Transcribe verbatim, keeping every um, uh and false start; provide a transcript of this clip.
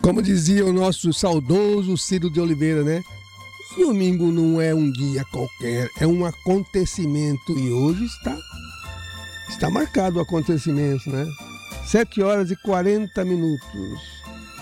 Como dizia o nosso saudoso Ciro de Oliveira, né? Domingo não é um dia qualquer, é um acontecimento. E hoje está, está marcado o acontecimento, né? Sete horas e quarenta minutos.